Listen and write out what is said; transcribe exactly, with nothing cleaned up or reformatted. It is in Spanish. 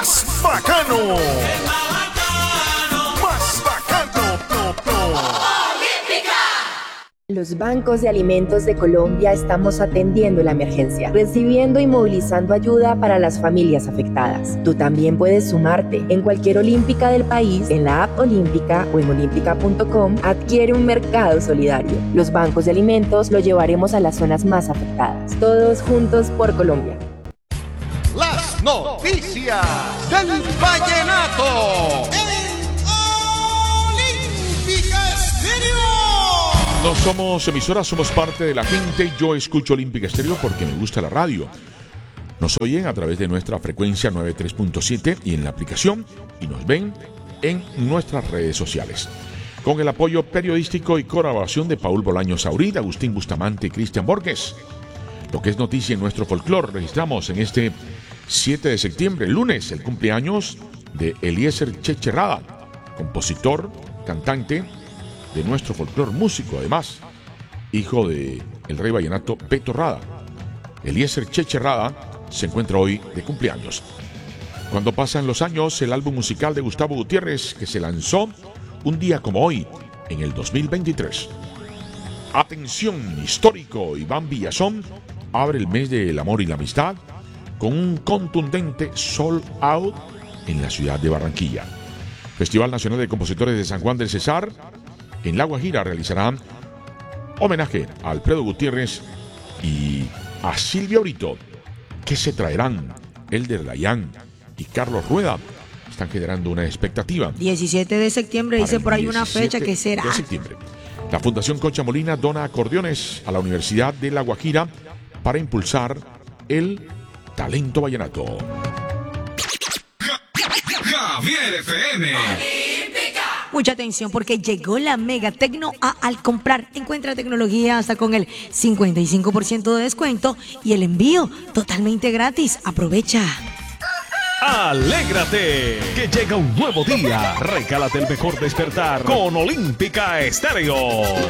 más bacano. El más bacano. Más bacano. No, no. Olímpica. Los bancos de alimentos de Colombia estamos atendiendo la emergencia, recibiendo y movilizando ayuda para las familias afectadas. Tú también puedes sumarte. En cualquier Olímpica del país, en la app Olímpica o en olímpica punto com, adquiere un mercado solidario. Los bancos de alimentos lo llevaremos a las zonas más afectadas. Todos juntos por Colombia. Las noticias del vallenato en Olímpica Estéreo. No somos emisoras, somos parte de la gente. Yo escucho Olímpica Estéreo porque me gusta la radio. Nos oyen a través de nuestra frecuencia noventa y tres punto siete y en la aplicación, y nos ven en nuestras redes sociales. Con el apoyo periodístico y colaboración de Paul Bolaños Saurid, Agustín Bustamante y Cristian Borges. Lo que es noticia en nuestro folclore, registramos en este siete de septiembre, lunes, el cumpleaños de Eliezer Cheche Rada, compositor, cantante de nuestro folclore, músico además, hijo de el rey vallenato Beto Rada. Eliezer Cheche Rada se encuentra hoy de cumpleaños. Cuando pasan los años, el álbum musical de Gustavo Gutiérrez, que se lanzó un día como hoy, en el dos mil veintitrés. Atención, histórico, Iván Villazón abre el mes del amor y la amistad con un contundente sold out en la ciudad de Barranquilla. Festival Nacional de Compositores de San Juan del Cesar, en La Guajira, realizarán homenaje a Alfredo Gutiérrez y a Silvia Brito, que se traerán Elder Dayan y Carlos Rueda. Están generando una expectativa. diecisiete de septiembre, dice por ahí una fecha que será. De septiembre. La Fundación Concha Molina dona acordeones a la Universidad de La Guajira para impulsar el talento vallenato. Javier F M. Mucha atención porque llegó la Mega Tecno A al comprar. Encuentra tecnología hasta con el cincuenta y cinco por ciento de descuento y el envío totalmente gratis. Aprovecha. Alégrate, que llega un nuevo día. Regálate el mejor despertar con Olímpica Estéreo.